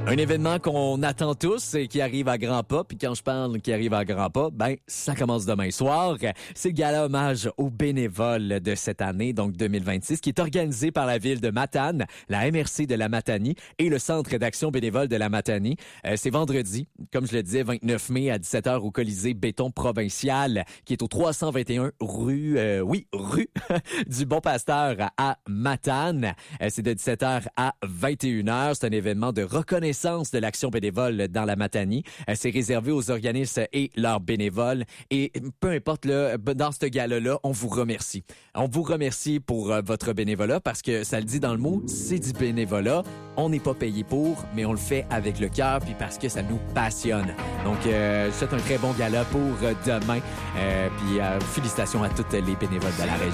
Un événement qu'on attend tous et qui arrive à grands pas. Puis quand je parle qui arrive à grands pas, ben ça commence demain soir. C'est le gala hommage aux bénévoles de cette année, donc 2026, qui est organisé par la ville de Matane, la MRC de la Matanie et le Centre d'action bénévole de la Matanie. C'est vendredi, comme je le disais, 29 mai à 17h au Colisée Béton Provincial, qui est au 321 rue du Bon Pasteur à Matane. C'est de 17h à 21h. C'est un événement de reconnaissance de l'action bénévole dans la Matanie. C'est réservé aux organismes et leurs bénévoles. Et peu importe, là, dans ce gala-là, on vous remercie. On vous remercie pour votre bénévolat parce que ça le dit dans le mot, c'est du bénévolat. On n'est pas payé pour, mais on le fait avec le cœur puis parce que ça nous passionne. Donc, je souhaite un très bon gala pour demain. Puis félicitations à toutes les bénévoles de la région.